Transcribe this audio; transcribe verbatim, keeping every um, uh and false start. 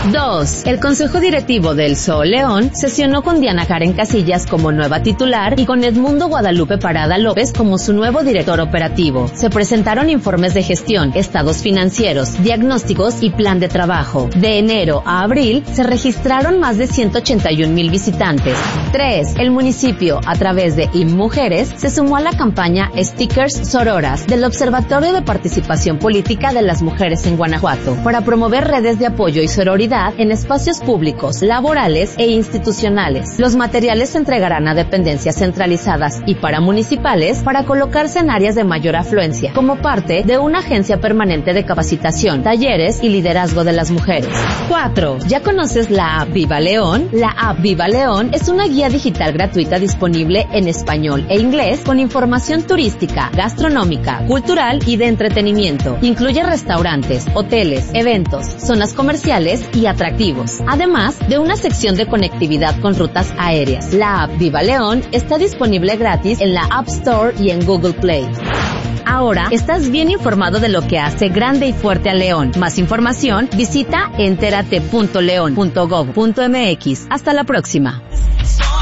dos. El Consejo Directivo del Zoo León sesionó con Diana Karen Casillas como nueva titular y con Edmundo Guadalupe Parada López como su nuevo director operativo. Se presentaron informes de gestión, estados financieros, diagnósticos y plan de trabajo. De enero a abril se registraron más de ciento ochenta y un mil visitantes. tres. El municipio, a través de ImMujeres, se sumó a la campaña Stickers Sororas del Observatorio de Participación Política de las Mujeres en Guanajuato para promover redes de apoyo y sororidad en espacios públicos, laborales e institucionales. Los materiales se entregarán a dependencias centralizadas y paramunicipales para colocarse en áreas de mayor afluencia, como parte de una agencia permanente de capacitación, talleres y liderazgo de las mujeres. cuatro. ¿Ya conoces la app Viva León? La app Viva León es una guía digital gratuita disponible en español e inglés con información turística, gastronómica, cultural y de entretenimiento. Incluye restaurantes, hoteles, eventos, zonas comerciales y atractivos, además de una sección de conectividad con rutas aéreas. La app Viva León está disponible gratis en la App Store y en Google Play. Ahora estás bien informado de lo que hace grande y fuerte a León. Más información, visita enterate punto león punto gov punto mx. Hasta la próxima.